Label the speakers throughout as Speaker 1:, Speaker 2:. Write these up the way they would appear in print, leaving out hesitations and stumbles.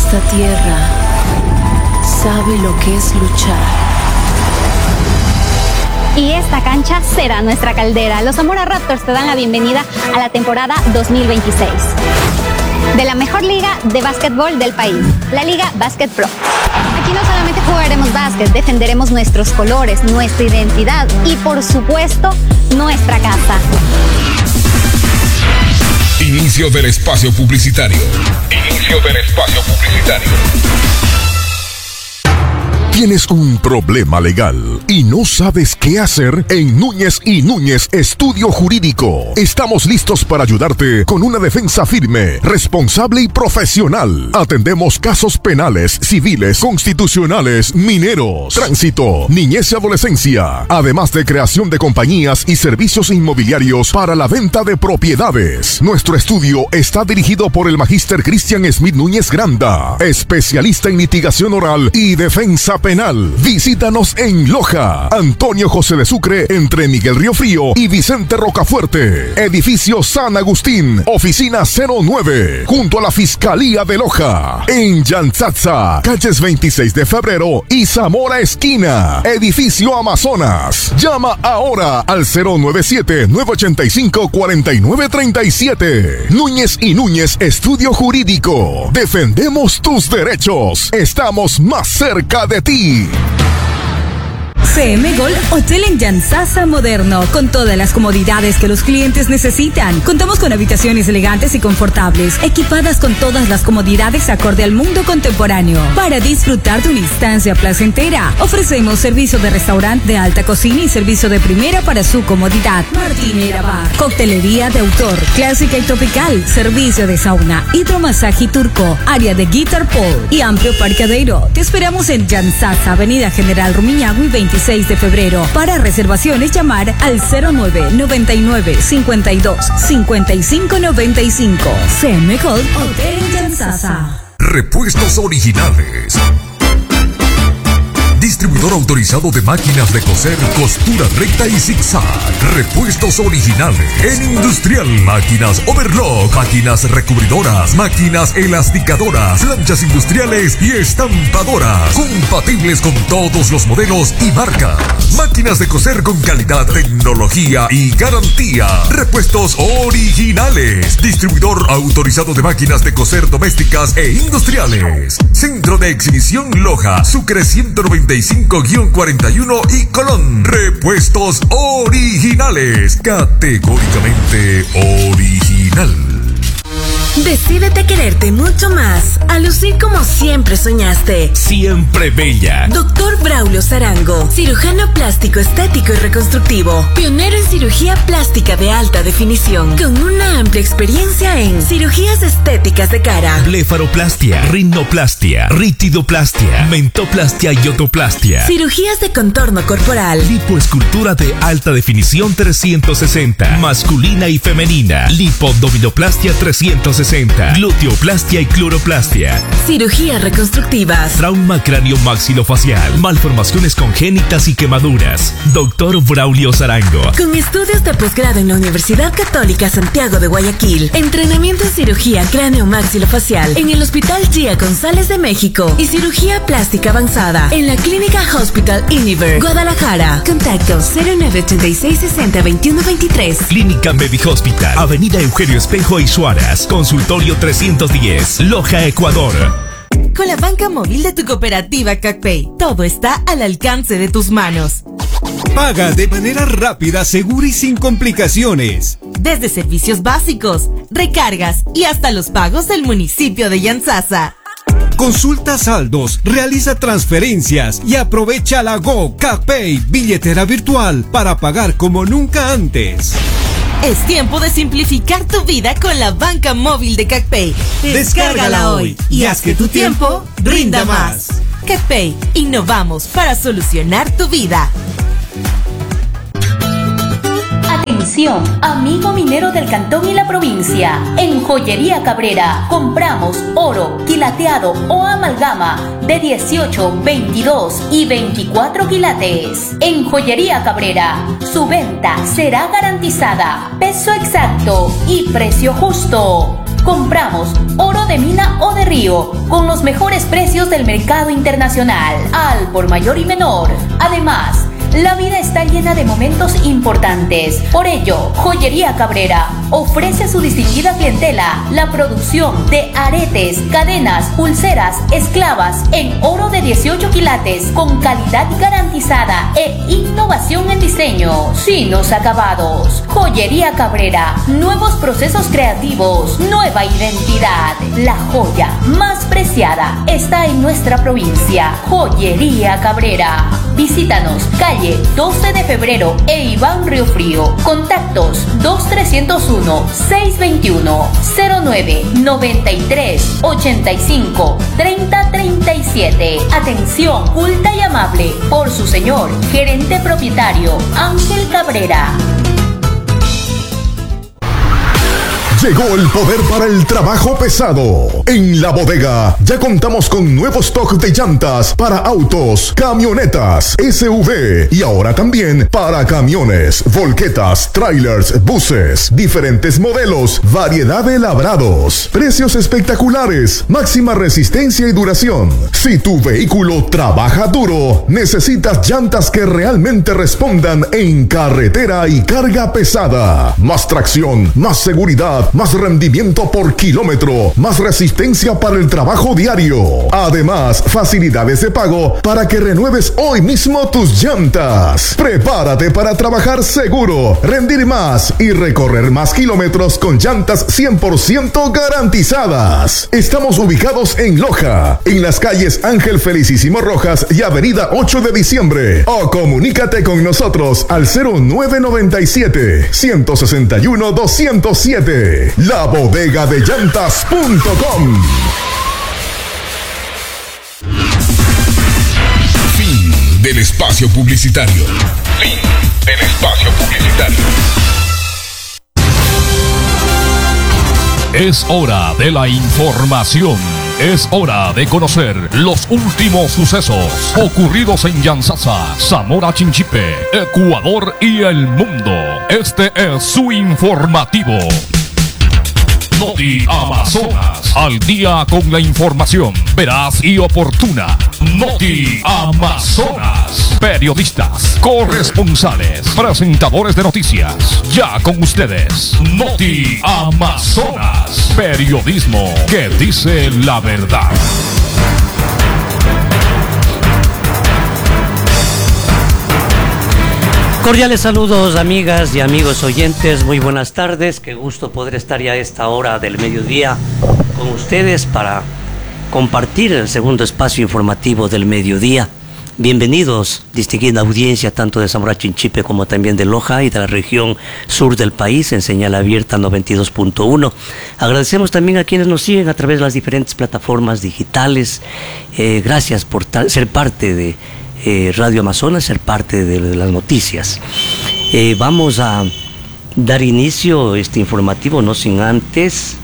Speaker 1: Esta tierra sabe lo que es luchar.
Speaker 2: Y esta cancha será nuestra caldera. Los Zamora Raptors te dan la bienvenida a la temporada 2026 de la mejor liga de básquetbol del país, la Liga Básquet Pro. Aquí no solamente jugaremos básquet, defenderemos nuestros colores, nuestra identidad y, por supuesto, nuestra casa.
Speaker 3: Inicio del espacio publicitario. Inicio del espacio publicitario. ¿Tienes un problema legal y no sabes qué hacer? En Núñez y Núñez Estudio Jurídico estamos listos para ayudarte con una defensa firme, responsable y profesional. Atendemos casos penales, civiles, constitucionales, mineros, tránsito, niñez y adolescencia, además de creación de compañías y servicios inmobiliarios para la venta de propiedades. Nuestro estudio está dirigido por el magíster Cristian Smith Núñez Granda, especialista en litigación oral y defensa penal. Visítanos en Loja, Antonio José de Sucre, entre Miguel Río Frío y Vicente Rocafuerte. Edificio San Agustín, oficina 09, junto a la Fiscalía de Loja. En Yantzatza, calles 26 de febrero y Zamora Esquina, edificio Amazonas. Llama ahora al 097-985-4937. Núñez y Núñez Estudio Jurídico. Defendemos tus derechos. Estamos más cerca de ti.
Speaker 4: CM Gold Hotel en Yantzatza moderno, con todas las comodidades que los clientes necesitan. Contamos con habitaciones elegantes y confortables, equipadas con todas las comodidades acorde al mundo contemporáneo. Para disfrutar de una instancia placentera, ofrecemos servicio de restaurante de alta cocina y servicio de primera para su comodidad. Martinera Bar, coctelería de autor, clásica y tropical, servicio de sauna, hidromasaje turco, área de guitar pole y amplio parqueadero. Te esperamos en Yantzatza, Avenida General Rumiñahui 26 de febrero. Para reservaciones, llamar al 0999-52-5595. CM Gold Hotel en Yantzatza.
Speaker 3: Repuestos Originales. Distribuidor autorizado de máquinas de coser, costura recta y zigzag. Repuestos Originales. En industrial, máquinas overlock, máquinas recubridoras, máquinas elasticadoras, planchas industriales y estampadoras. Compatibles con todos los modelos y marcas. Máquinas de coser con calidad, tecnología y garantía. Repuestos Originales. Distribuidor autorizado de máquinas de coser domésticas e industriales. Centro de Exhibición Loja, Sucre 195-41 y Colón. Repuestos Originales. Categóricamente original.
Speaker 5: Decídete quererte mucho más, a lucir como siempre soñaste.
Speaker 6: Siempre bella.
Speaker 5: Doctor Braulio Sarango, cirujano plástico, estético y reconstructivo. Pionero en cirugía plástica de alta definición, con una amplia experiencia en cirugías estéticas de cara,
Speaker 6: blefaroplastia, rinoplastia, ritidoplastia, mentoplastia y otoplastia.
Speaker 5: Cirugías de contorno corporal,
Speaker 6: lipoescultura de alta definición 360, masculina y femenina, lipoabdominoplastia 360, gluteoplastia y cloroplastia.
Speaker 5: Cirugías reconstructivas,
Speaker 6: trauma cráneo-maxilofacial, malformaciones congénitas y quemaduras. Doctor Braulio Sarango.
Speaker 5: Con estudios de posgrado en la Universidad Católica Santiago de Guayaquil, entrenamiento en cirugía cráneo-maxilofacial en el Hospital Gia González de México y cirugía plástica avanzada en la Clínica Hospital Univer, Guadalajara. Contacto 0986602123.
Speaker 6: Clínica Medi Hospital, Avenida Eugenio Espejo y Suárez. Consultorio 310, Loja, Ecuador.
Speaker 7: Con la banca móvil de tu cooperativa CacPay, todo está al alcance de tus manos.
Speaker 8: Paga de manera rápida, segura y sin complicaciones.
Speaker 7: Desde servicios básicos, recargas y hasta los pagos del municipio de Yantzatza.
Speaker 8: Consulta saldos, realiza transferencias y aprovecha la Go CacPay, billetera virtual, para pagar como nunca antes.
Speaker 7: Es tiempo de simplificar tu vida con la banca móvil de CacPay. Descárgala hoy y haz que tu tiempo rinda más. CacPay, innovamos para solucionar tu vida.
Speaker 9: Atención, amigo minero del cantón y la provincia. En Joyería Cabrera compramos oro, quilateado o amalgama de 18, 22 y 24 quilates. En Joyería Cabrera, su venta será garantizada, peso exacto y precio justo. Compramos oro de mina o de río Riofrío, con los mejores precios del mercado internacional, al por mayor y menor. Además, la vida está llena de momentos importantes. Por ello, Joyería Cabrera ofrece a su distinguida clientela la producción de aretes, cadenas, pulseras, esclavas en oro de 18 quilates con calidad garantizada e innovación en diseño, finos acabados. Joyería Cabrera, nuevos procesos creativos, nueva identidad. La joya más preciada está en nuestra provincia. Joyería Cabrera. Visítanos, calle 12 de febrero e Iván Riofrío. Contactos 2321-621-09-93-85-30-37. Atención culta y amable por su señor gerente propietario Ángel Cabrera.
Speaker 3: Llegó el poder para el trabajo pesado. En La Bodega ya contamos con nuevo stock de llantas para autos, camionetas, SUV y ahora también para camiones, volquetas, trailers, buses, diferentes modelos, variedad de labrados, precios espectaculares, máxima resistencia y duración. Si tu vehículo trabaja duro, necesitas llantas que realmente respondan en carretera y carga pesada. Más tracción, más seguridad, más rendimiento por kilómetro, más resistencia para el trabajo diario. Además, facilidades de pago para que renueves hoy mismo tus llantas. Prepárate para trabajar seguro, rendir más y recorrer más kilómetros con llantas 100% garantizadas. Estamos ubicados en Loja, en las calles Ángel Felicísimo Rojas y Avenida 8 de Diciembre. O comunícate con nosotros al 0997-161-207. La bodega de llantas.com.
Speaker 6: Fin del espacio publicitario. Fin del espacio publicitario. Es hora de la información. Es hora de conocer los últimos sucesos ocurridos en Yantzaza, Zamora Chinchipe, Ecuador y el mundo. Este es su informativo. Noti Amazonas, al día con la información veraz y oportuna. Noti Amazonas, periodistas, corresponsales, presentadores de noticias. Ya con ustedes, Noti Amazonas, periodismo que dice la verdad.
Speaker 10: Cordiales saludos, amigas y amigos oyentes, muy buenas tardes, qué gusto poder estar ya a esta hora del mediodía con ustedes para compartir el segundo espacio informativo del mediodía. Bienvenidos, distinguida audiencia tanto de Zamora Chinchipe como también de Loja y de la región sur del país en señal abierta 92.1. Agradecemos también a quienes nos siguen a través de las diferentes plataformas digitales. Gracias por ser parte de Radio Amazonas, ser parte de las noticias. Vamos a dar inicio a este informativo, no sin antes,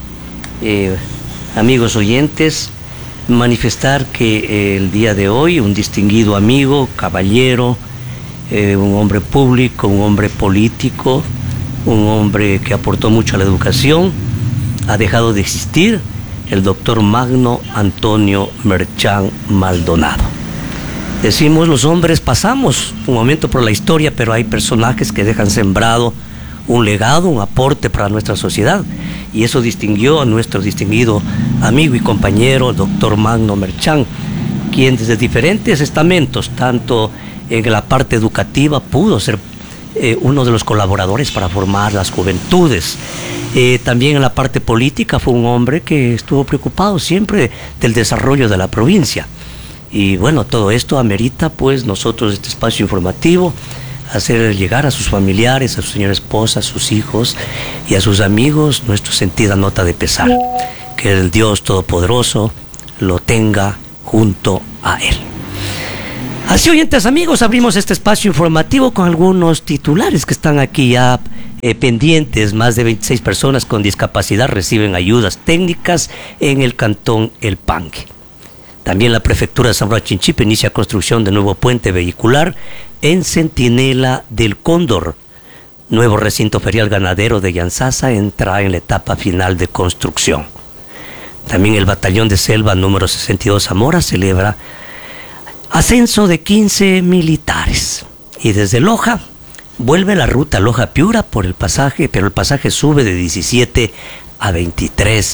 Speaker 10: amigos oyentes, manifestar que el día de hoy un distinguido amigo, caballero, un hombre público, un hombre político, un hombre que aportó mucho a la educación, ha dejado de existir, el doctor Magno Antonio Merchán Maldonado. Decimos, los hombres pasamos un momento por la historia, pero hay personajes que dejan sembrado un legado, un aporte para nuestra sociedad, y eso distinguió a nuestro distinguido amigo y compañero, el doctor Magno Merchán, quien desde diferentes estamentos, tanto en la parte educativa, pudo ser uno de los colaboradores para formar las juventudes. También en la parte política fue un hombre que estuvo preocupado siempre del desarrollo de la provincia. Y bueno, todo esto amerita pues nosotros este espacio informativo, hacer llegar a sus familiares, a su señora esposa, a sus hijos y a sus amigos nuestra sentida nota de pesar. Que el Dios Todopoderoso lo tenga junto a él. Así, oyentes amigos, abrimos este espacio informativo con algunos titulares que están aquí ya pendientes. Más de 26 personas con discapacidad reciben ayudas técnicas en el cantón El Pangue. También la prefectura de Zamora Chinchipe inicia construcción de nuevo puente vehicular en Centinela del Cóndor. Nuevo recinto ferial ganadero de Yantzaza entra en la etapa final de construcción. También el Batallón de Selva número 62 Zamora celebra ascenso de 15 militares. Y desde Loja vuelve la ruta Loja-Piura por el pasaje, pero el pasaje sube de 17 a $23.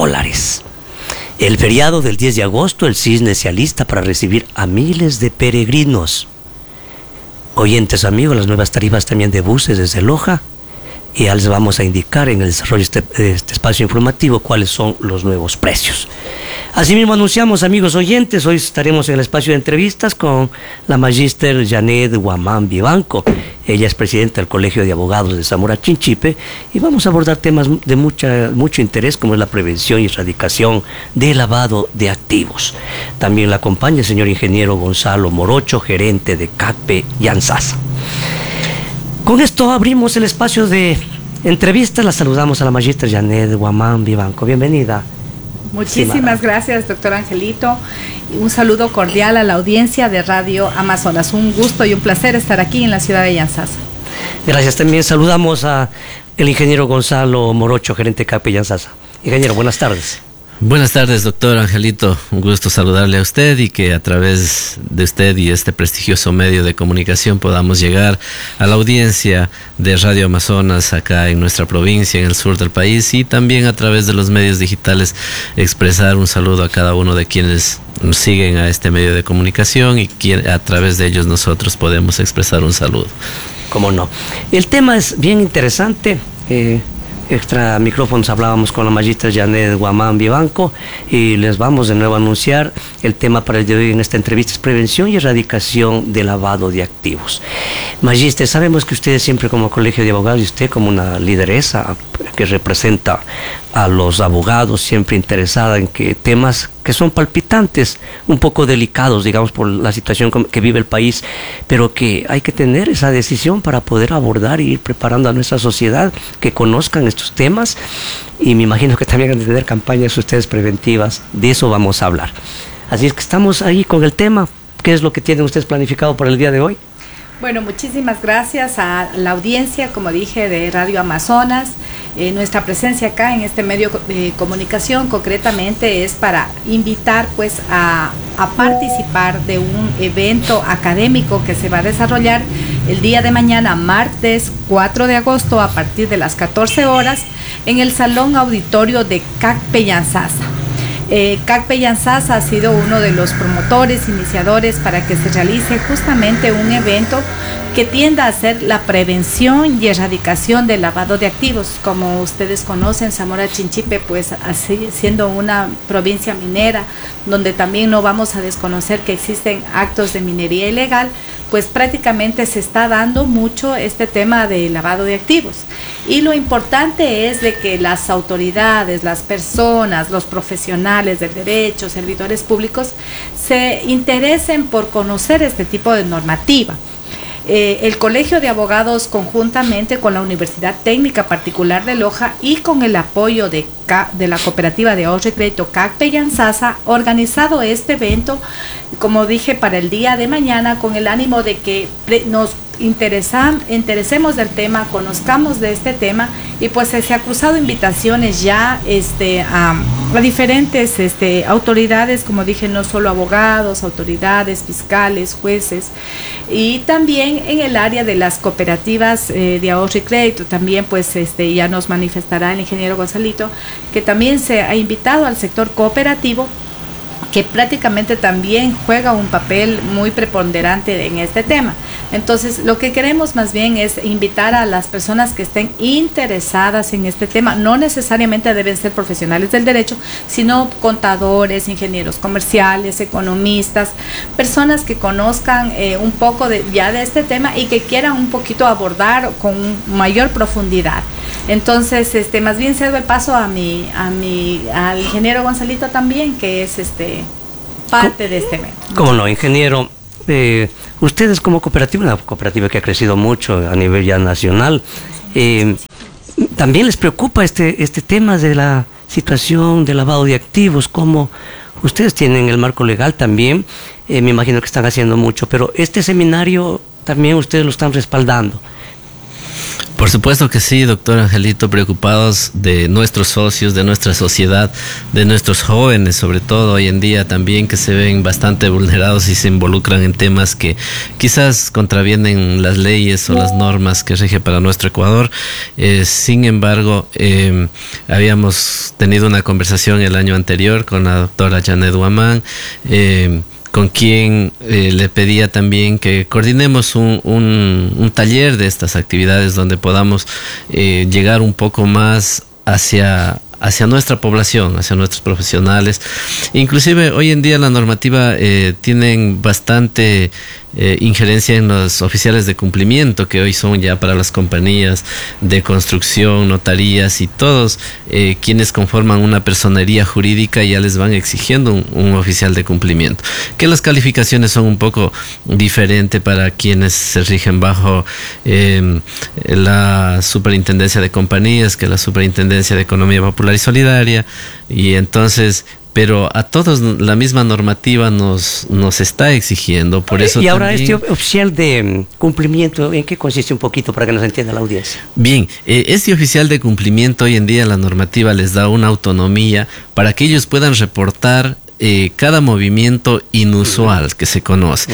Speaker 10: El feriado del 10 de agosto, el Cisne se alista para recibir a miles de peregrinos. Oyentes amigos, las nuevas tarifas también de buses desde Loja. Y ya les vamos a indicar en el desarrollo de este espacio informativo cuáles son los nuevos precios. Asimismo anunciamos, amigos oyentes, hoy estaremos en el espacio de entrevistas con la magíster Janet Guamán Vivanco. Ella es presidenta del Colegio de Abogados de Zamora Chinchipe y vamos a abordar temas de mucho interés como es la prevención y erradicación del lavado de activos. También la acompaña el señor ingeniero Gonzalo Morocho, gerente de CACPE y ANSASA. Con esto abrimos el espacio de entrevistas. La saludamos a la magíster Janet Guamán Vivanco. Bienvenida.
Speaker 11: Muchísimas gracias, doctor Angelito. Un saludo cordial a la audiencia de Radio Amazonas. Un gusto y un placer estar aquí en la ciudad de Yantzaza.
Speaker 10: Gracias. También saludamos a el ingeniero Gonzalo Morocho, gerente de CACPE y ANSASA. Ingeniero, buenas tardes.
Speaker 12: Buenas tardes, doctor Angelito. Un gusto saludarle a usted y que a través de usted y este prestigioso medio de comunicación podamos llegar a la audiencia de Radio Amazonas acá en nuestra provincia, en el sur del país, y también a través de los medios digitales expresar un saludo a cada uno de quienes nos siguen a este medio de comunicación y a través de ellos nosotros podemos expresar un saludo.
Speaker 10: ¿Cómo no? El tema es bien interesante. Extra micrófonos hablábamos con la magíster Janet Guamán Vivanco y les vamos de nuevo a anunciar el tema para el de hoy en esta entrevista: es prevención y erradicación del lavado de activos. Magíster, sabemos que ustedes siempre como Colegio de Abogados y usted como una lideresa que representa a los abogados, siempre interesada en que temas que son palpitantes, un poco delicados, digamos, por la situación que vive el país, pero que hay que tener esa decisión para poder abordar y ir preparando a nuestra sociedad que conozcan estos temas, y me imagino que también han de tener campañas ustedes preventivas. De eso vamos a hablar. Así es que estamos ahí con el tema. ¿Qué es lo que tienen ustedes planificado para el día de hoy?
Speaker 11: Bueno, muchísimas gracias a la audiencia, como dije, de Radio Amazonas. Nuestra presencia acá en este medio de comunicación concretamente es para invitar pues a participar de un evento académico que se va a desarrollar el día de mañana, martes 4 de agosto, a partir de las 14 horas, en el Salón Auditorio de CACPE y ANSASA. CACPE y ANSASA ha sido uno de los promotores, iniciadores para que se realice justamente un evento que tienda a hacer la prevención y erradicación del lavado de activos. Como ustedes conocen, Zamora Chinchipe, pues así, siendo una provincia minera, donde también no vamos a desconocer que existen actos de minería ilegal, pues prácticamente se está dando mucho este tema de lavado de activos. Y lo importante es de que las autoridades, las personas, los profesionales del derecho, servidores públicos, se interesen por conocer este tipo de normativa. El Colegio de Abogados, conjuntamente con la Universidad Técnica Particular de Loja y con el apoyo de la Cooperativa de Ahorro y Crédito CACPE y ANSASA, ha organizado este evento, como dije, para el día de mañana, con el ánimo de que nos interesemos del tema, conozcamos de este tema, y pues se ha cruzado invitaciones ya a diferentes autoridades, como dije, no solo abogados, autoridades, fiscales, jueces, y también en el área de las cooperativas de ahorro y crédito. También pues ya nos manifestará el ingeniero Gonzalito que también se ha invitado al sector cooperativo, que prácticamente también juega un papel muy preponderante en este tema. Entonces, lo que queremos más bien es invitar a las personas que estén interesadas en este tema. No necesariamente deben ser profesionales del derecho, sino contadores, ingenieros comerciales, economistas, personas que conozcan un poco ya de este tema y que quieran un poquito abordar con mayor profundidad. Entonces, más bien cedo el paso al ingeniero Gonzalito también, que es parte de este evento.
Speaker 10: ¿Cómo no, ingeniero? Ustedes como cooperativa, una cooperativa que ha crecido mucho a nivel ya nacional, ¿también les preocupa este tema de la situación de lavado de activos? ¿Cómo ustedes tienen el marco legal también? Me imagino que están haciendo mucho, pero este seminario también ustedes lo están respaldando.
Speaker 12: Por supuesto que sí, doctor Angelito, preocupados de nuestros socios, de nuestra sociedad, de nuestros jóvenes, sobre todo hoy en día también, que se ven bastante vulnerados y se involucran en temas que quizás contravienen las leyes o las normas que rige para nuestro Ecuador. Sin embargo, habíamos tenido una conversación el año anterior con la doctora Janet Huamán, con quien le pedía también que coordinemos un taller de estas actividades donde podamos llegar un poco más hacia nuestra población, hacia nuestros profesionales. Inclusive hoy en día la normativa tienen bastante injerencia en los oficiales de cumplimiento, que hoy son ya para las compañías de construcción, notarías y todos quienes conforman una personería jurídica, ya les van exigiendo un oficial de cumplimiento, que las calificaciones son un poco diferentes para quienes se rigen bajo la Superintendencia de Compañías, que la Superintendencia de Economía Popular y Solidaria, y entonces pero a todos la misma normativa nos está exigiendo. Por eso
Speaker 10: y ahora
Speaker 12: también,
Speaker 10: este oficial de cumplimiento, ¿en qué consiste un poquito para que nos entienda la audiencia?
Speaker 12: Bien, este oficial de cumplimiento hoy en día la normativa les da una autonomía para que ellos puedan reportar cada movimiento inusual que se conoce.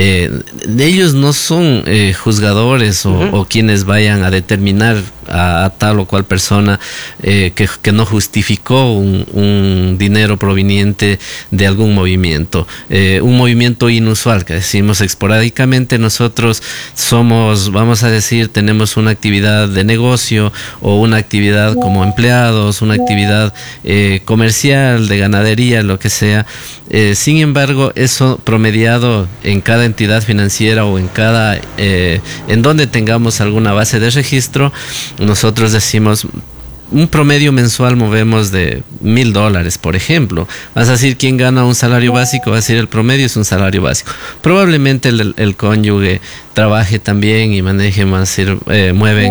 Speaker 12: Ellos no son juzgadores o quienes vayan a determinar a tal o cual persona que no justificó un dinero proveniente de algún movimiento, un movimiento inusual que decimos esporádicamente. Nosotros somos, vamos a decir, tenemos una actividad de negocio o una actividad como empleados, una actividad comercial, de ganadería, lo que sea. Sin embargo, eso promediado en cada entidad financiera o en cada en donde tengamos alguna base de registro, nosotros decimos un promedio mensual movemos de $1,000, por ejemplo. Vas a decir, ¿quién gana un salario básico? Va a decir, el promedio es un salario básico. Probablemente el cónyuge trabaje también y maneje más, mueven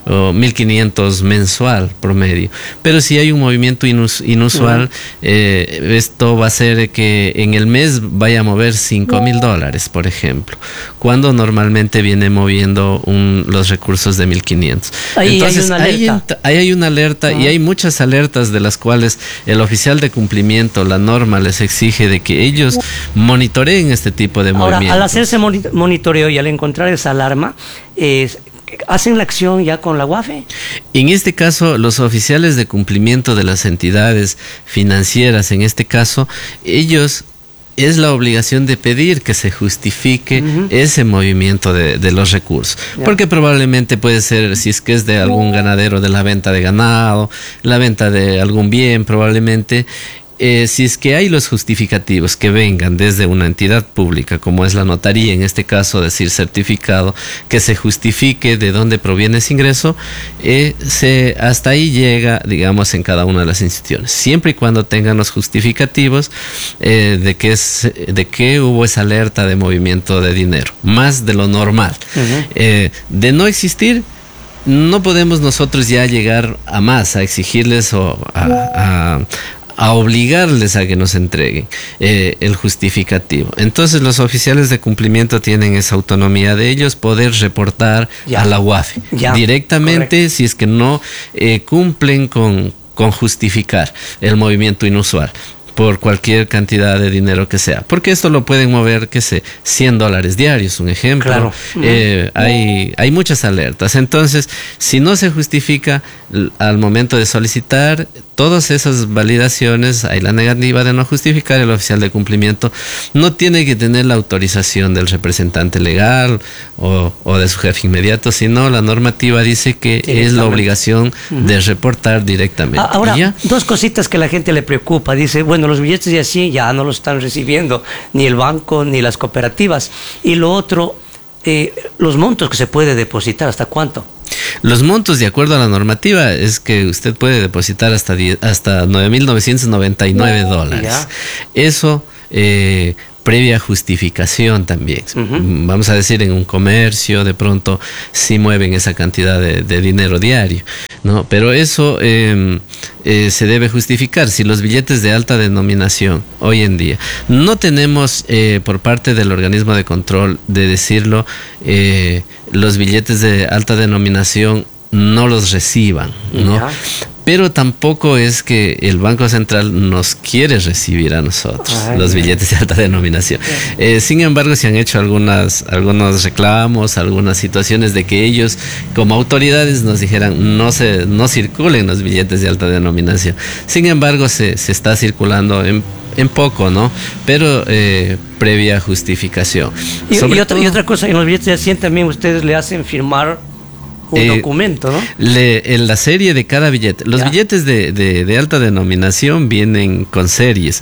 Speaker 12: 1.500 mensual promedio. Pero si hay un movimiento inusual, esto va a hacer que en el mes vaya a mover $5,000, por ejemplo, cuando normalmente viene moviendo los recursos de 1.500. Entonces, ahí hay una alerta. Y hay muchas alertas de las cuales el oficial de cumplimiento, la norma les exige de que ellos monitoreen este tipo de movimientos.
Speaker 10: Al hacerse monitoreo y al encontrar esa alarma, ¿hacen la acción ya con la UAFE?
Speaker 12: En este caso, los oficiales de cumplimiento de las entidades financieras, en este caso, ellos es la obligación de pedir que se justifique ese movimiento de los recursos. Porque probablemente puede ser, si es que es de algún ganadero, de la venta de ganado, la venta de algún bien, probablemente. Si es que hay los justificativos que vengan desde una entidad pública, como es la notaría, en este caso decir certificado, que se justifique de dónde proviene ese ingreso, hasta ahí llega, digamos, en cada una de las instituciones. Siempre y cuando tengan los justificativos de que hubo esa alerta de movimiento de dinero, más de lo normal. De no existir, no podemos nosotros ya llegar a más, a exigirles o a obligarles a que nos entreguen el justificativo. Entonces los oficiales de cumplimiento tienen esa autonomía de ellos poder reportar a la UAFE directamente, si es que no cumplen con justificar el movimiento inusual por cualquier cantidad de dinero que sea, porque esto lo pueden mover, que sé, $100 diarios, un ejemplo. Hay muchas alertas. Entonces, si no se justifica al momento de solicitar todas esas validaciones, hay la negativa de no justificar, el oficial de cumplimiento no tiene que tener la autorización del representante legal o de su jefe inmediato, sino la normativa dice que es la obligación de reportar directamente.
Speaker 10: Ahora, dos cositas que a la gente le preocupa. Dice, bueno, los billetes de así ya no los están recibiendo ni el banco ni las cooperativas. Y lo otro, los montos que se puede depositar, ¿hasta cuánto?
Speaker 12: Los montos, de acuerdo a la normativa, es que usted puede depositar hasta $9,999. Eso previa justificación también. Vamos a decir, en un comercio, de pronto sí mueven esa cantidad de dinero diario, ¿no? Pero eso se debe justificar. Si los billetes de alta denominación hoy en día no tenemos por parte del organismo de control de decirlo, los billetes de alta denominación no los reciban, ¿no? Pero tampoco es que el Banco Central nos quiere recibir a nosotros los billetes de alta denominación. Sin embargo, se han hecho algunos reclamos, algunas situaciones de que ellos, como autoridades, nos dijeran no circulen los billetes de alta denominación. Sin embargo, se está circulando en poco, ¿no? Pero previa justificación.
Speaker 10: Y otra cosa, en los billetes de 100 también ustedes le hacen firmar un documento, ¿no?
Speaker 12: En la serie de cada billete. Los billetes de alta denominación vienen con series.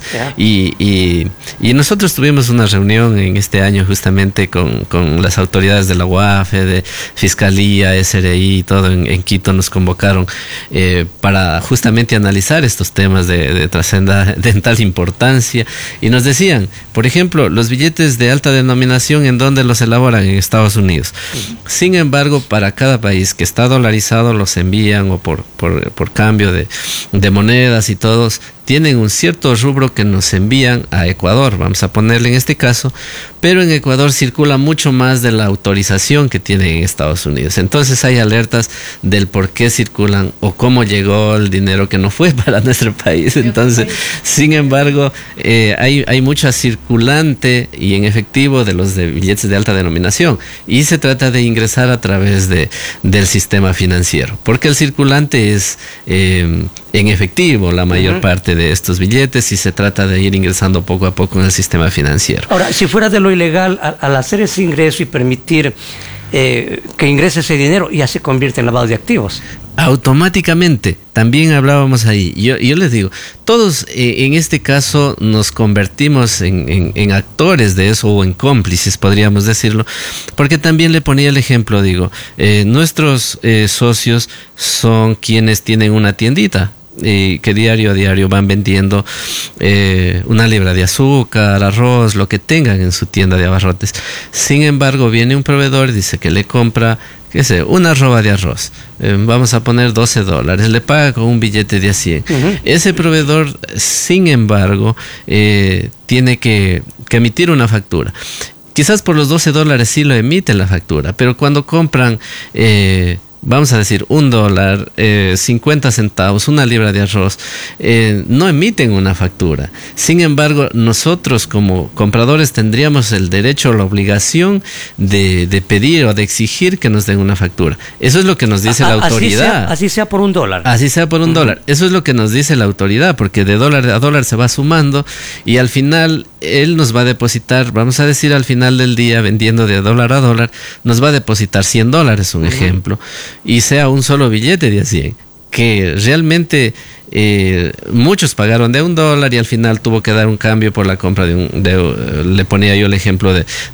Speaker 12: Y nosotros tuvimos una reunión en este año justamente con las autoridades de la UAFE, de Fiscalía, SRI y todo en Quito. Nos convocaron para justamente analizar estos temas de trascendental importancia. Y nos decían, por ejemplo, los billetes de alta denominación, ¿en dónde los elaboran? En Estados Unidos. Sin embargo, para cada país que está dolarizado los envían o por cambio de monedas y todos tienen un cierto rubro que nos envían a Ecuador, vamos a ponerle en este caso, pero en Ecuador circula mucho más de la autorización que tienen en Estados Unidos. Entonces hay alertas del por qué circulan o cómo llegó el dinero que no fue para nuestro país. Entonces, sin embargo, hay mucha circulante y en efectivo de los de billetes de alta denominación y se trata de ingresar a través del sistema financiero, porque el circulante es en efectivo la mayor parte de estos billetes y se trata de ir ingresando poco a poco en el sistema financiero.
Speaker 10: Ahora, si fuera de lo ilegal, al hacer ese ingreso y permitir que ingrese ese dinero, ya se convierte en lavado de activos.
Speaker 12: Automáticamente, también hablábamos ahí. Yo les digo, todos en este caso nos convertimos en actores de eso o en cómplices, podríamos decirlo, porque también le ponía el ejemplo, nuestros socios son quienes tienen una tiendita. Que diario a diario van vendiendo una libra de azúcar, arroz, lo que tengan en su tienda de abarrotes. Sin embargo, viene un proveedor y dice que le compra, una arroba de arroz. Vamos a poner $12, le paga con un billete de a 100. Ese proveedor, sin embargo, tiene que emitir una factura. Quizás por los $12 sí lo emiten la factura, pero cuando compran vamos a decir $1, 50 centavos, una libra de arroz, no emiten una factura. Sin embargo, nosotros como compradores tendríamos el derecho o la obligación de pedir o de exigir que nos den una factura. Eso es lo que nos dice la autoridad.
Speaker 10: Así sea por $1.
Speaker 12: Así sea por $1. Eso es lo que nos dice la autoridad, porque de dólar a dólar se va sumando y al final él nos va a depositar, vamos a decir al final del día, vendiendo de dólar a dólar, nos va a depositar $100, un ejemplo, y sea un solo billete de a 100, que realmente muchos pagaron de $1 y al final tuvo que dar un cambio por la compra le ponía yo el ejemplo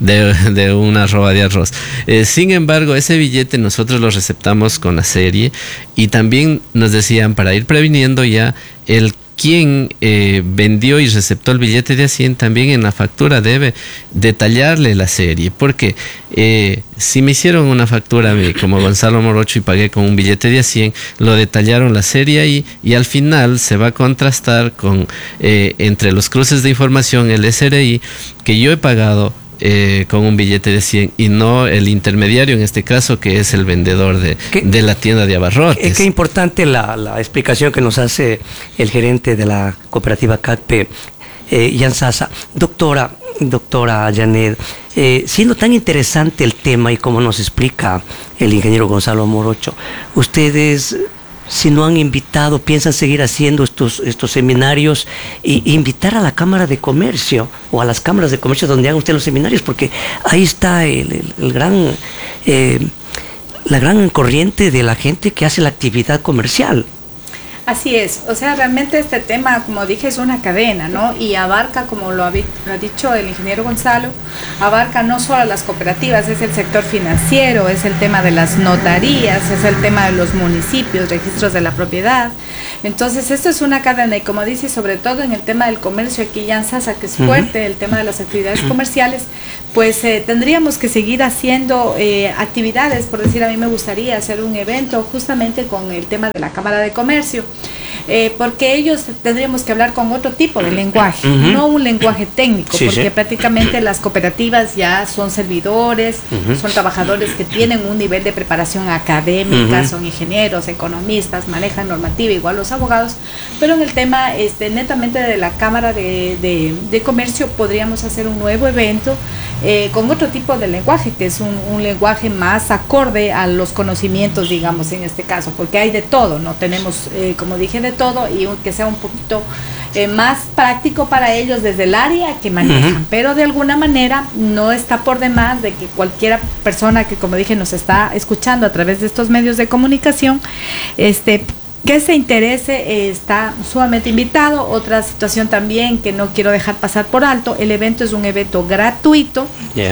Speaker 12: de una arroba de arroz. Sin embargo, ese billete nosotros lo receptamos con la serie y también nos decían para ir previniendo ya quien vendió y receptó el billete de a 100 también en la factura debe detallarle la serie, porque si me hicieron una factura a mí como Gonzalo Morocho y pagué con un billete de a 100, lo detallaron la serie ahí y al final se va a contrastar con entre los cruces de información el SRI que yo he pagado con un billete de 100 y no el intermediario en este caso que es el vendedor de la tienda de abarrotes.
Speaker 10: Qué importante la explicación que nos hace el gerente de la cooperativa CACPE, Jan Sasa. Doctora Janet, siendo tan interesante el tema y como nos explica el ingeniero Gonzalo Morocho, ustedes, si no han invitado, piensan seguir haciendo estos seminarios e invitar a la Cámara de Comercio o a las cámaras de comercio donde hagan ustedes los seminarios, porque ahí está la gran corriente de la gente que hace la actividad comercial.
Speaker 11: Así es, o sea, realmente este tema, como dije, es una cadena, ¿no? Y abarca, como lo ha dicho el ingeniero Gonzalo, abarca no solo a las cooperativas, es el sector financiero, es el tema de las notarías, es el tema de los municipios, registros de la propiedad. Entonces, esto es una cadena y como dice, sobre todo en el tema del comercio, aquí Jan Sasa, que es fuerte, el tema de las actividades comerciales, pues tendríamos que seguir haciendo actividades, por decir, a mí me gustaría hacer un evento justamente con el tema de la Cámara de Comercio. porque ellos tendríamos que hablar con otro tipo de lenguaje, no un lenguaje técnico, porque prácticamente las cooperativas ya son servidores, son trabajadores que tienen un nivel de preparación académica, son ingenieros, economistas, manejan normativa, igual los abogados, pero en el tema netamente de la Cámara de Comercio podríamos hacer un nuevo evento con otro tipo de lenguaje, que es un lenguaje más acorde a los conocimientos, digamos, en este caso, porque hay de todo, ¿no? Tenemos, como dije, de todo, y que sea un poquito más práctico para ellos desde el área que manejan, pero de alguna manera no está por demás de que cualquier persona que, como dije, nos está escuchando a través de estos medios de comunicación, que se interese, está sumamente invitado. Otra situación también que no quiero dejar pasar por alto, el evento es un evento gratuito.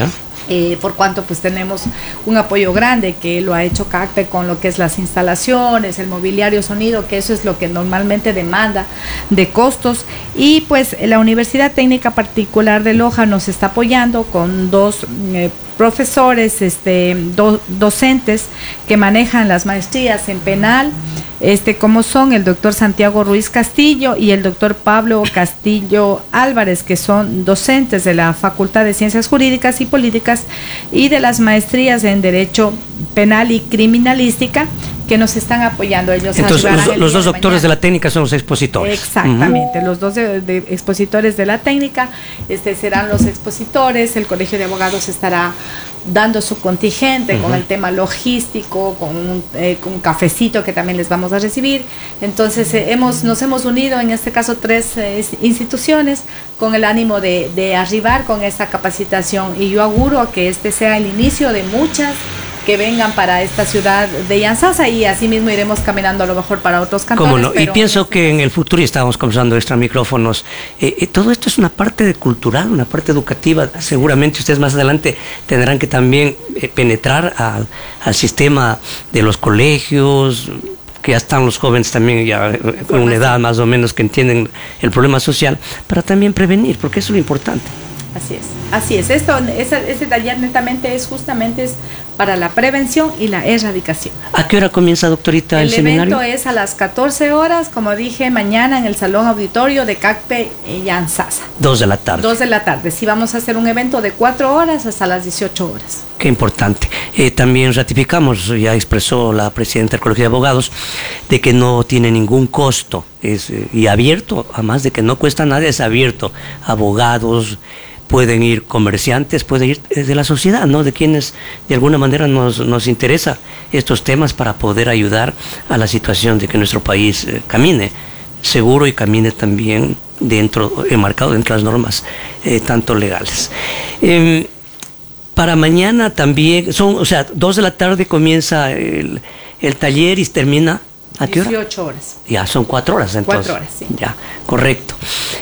Speaker 11: Por cuanto pues tenemos un apoyo grande que lo ha hecho CACPE con lo que es las instalaciones, el mobiliario, sonido, que eso es lo que normalmente demanda de costos, y pues la Universidad Técnica Particular de Loja nos está apoyando con dos profesores, docentes que manejan las maestrías en penal, como son el doctor Santiago Ruiz Castillo y el doctor Pablo Castillo Álvarez, que son docentes de la Facultad de Ciencias Jurídicas y Políticas y de las maestrías en Derecho Penal y Criminalística, que nos están apoyando. Ellos
Speaker 10: entonces los dos doctores de la técnica son los expositores.
Speaker 11: Exactamente, los dos de expositores de la técnica serán los expositores. El Colegio de Abogados estará dando su contingente con el tema logístico, con un cafecito que también les vamos a recibir. Entonces nos hemos unido en este caso 3 instituciones con el ánimo de arribar con esta capacitación, y yo auguro que este sea el inicio de muchas que vengan para esta ciudad de Yantzaza, y así mismo iremos caminando a lo mejor para otros cantones.
Speaker 10: ¿Cómo no? Y pienso que en el futuro, y estábamos conversando extra micrófonos, todo esto es una parte cultural, una parte educativa. Seguramente ustedes más adelante tendrán que también penetrar al sistema de los colegios, que ya están los jóvenes también ya con una edad más o menos que entienden el problema social, para también prevenir, porque eso es lo importante.
Speaker 11: Así es. Este taller netamente es para la prevención y la erradicación.
Speaker 10: ¿A qué hora comienza, doctorita, el seminario?
Speaker 11: El evento es a las 14 horas, como dije, mañana en el Salón Auditorio de CACPE Yantzaza.
Speaker 10: 2 de la tarde.
Speaker 11: 2 de la tarde. Sí, vamos a hacer un evento de 4 horas hasta las 18 horas.
Speaker 10: Qué importante. También ratificamos, ya expresó la presidenta del Colegio de Abogados, de que no tiene ningún costo, y abierto, además de que no cuesta nada, es abierto. Abogados, pueden ir comerciantes, pueden ir de la sociedad, ¿no? De quienes de alguna manera nos interesa estos temas para poder ayudar a la situación de que nuestro país camine seguro y camine también enmarcado dentro de las normas tanto legales. Para mañana también, 2 de la tarde comienza el taller y termina, ¿a qué hora?
Speaker 11: 18 horas.
Speaker 10: Ya, son 4 horas entonces.
Speaker 11: 4 horas, sí.
Speaker 10: Ya, correcto.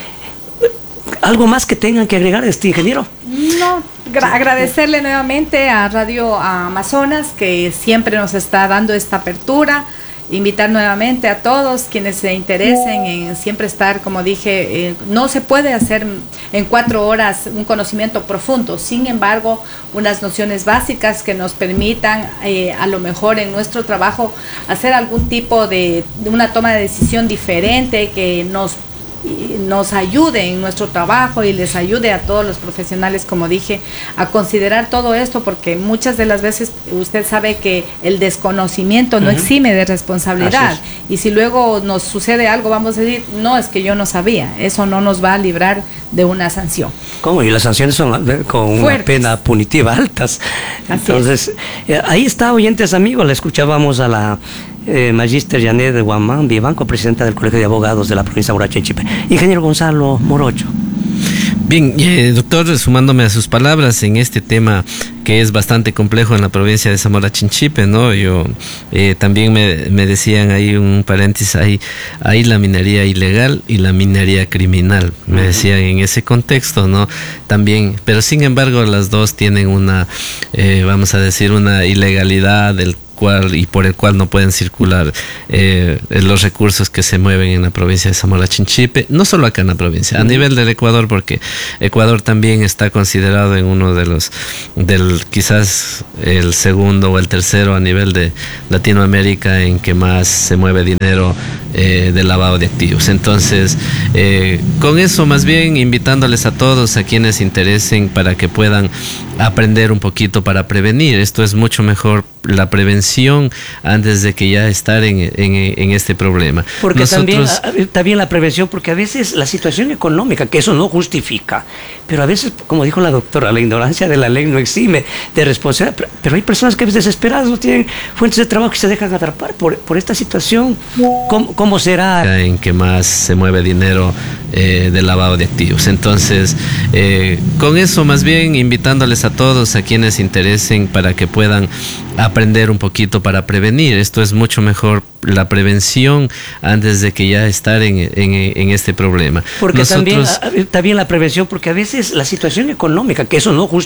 Speaker 10: ¿Algo más que tengan que agregar, ingeniero?
Speaker 11: No, agradecerle nuevamente a Radio Amazonas, que siempre nos está dando esta apertura. Invitar nuevamente a todos quienes se interesen en siempre estar, como dije, no se puede hacer en 4 horas un conocimiento profundo, sin embargo, unas nociones básicas que nos permitan a lo mejor en nuestro trabajo hacer algún tipo de una toma de decisión diferente, que nos ayude en nuestro trabajo y les ayude a todos los profesionales, como dije, a considerar todo esto, porque muchas de las veces usted sabe que el desconocimiento no exime de responsabilidad, y si luego nos sucede algo vamos a decir, no, es que yo no sabía. Eso no nos va a librar de una sanción.
Speaker 10: ¿Cómo? Y las sanciones son con una pena punitiva altas. Entonces, ahí está, oyentes amigos, la escuchábamos a la Magíster Janet de Guamán Vivanco, presidenta del Colegio de Abogados de la provincia de Zamora Chinchipe. Ingeniero Gonzalo Morocho.
Speaker 12: Bien, doctor, sumándome a sus palabras en este tema que es bastante complejo en la provincia de Zamora Chinchipe, ¿no? Yo también me decían ahí un paréntesis, hay la minería ilegal y la minería criminal, me decían en ese contexto, ¿no? También, pero sin embargo las dos tienen una, vamos a decir, una ilegalidad por el cual no pueden circular los recursos que se mueven en la provincia de Zamora Chinchipe, no solo acá en la provincia, a nivel del Ecuador, porque Ecuador también está considerado en uno de los quizás el segundo o el tercero a nivel de Latinoamérica en que más se mueve dinero del lavado de activos. Entonces, con eso más bien invitándoles a todos, a quienes interesen, para que puedan aprender un poquito para prevenir. Esto es mucho mejor, la prevención, antes de que ya estar en este problema.
Speaker 10: Porque también la prevención, porque a veces la situación económica, que eso no justifica, pero a veces, como dijo la doctora, la ignorancia de la ley no exime de responsabilidad, pero hay personas que a veces desesperadas no tienen fuentes de trabajo y se dejan atrapar por esta situación. ¿Cómo será?
Speaker 12: En que más se mueve dinero del lavado de activos. Entonces, con eso más bien invitándoles a todos, a quienes interesen, para que puedan aprender un poquito para prevenir. Esto es mucho mejor, la prevención, antes de que ya estar en este problema.
Speaker 10: Porque también la prevención, porque a veces la situación económica, que eso no justifica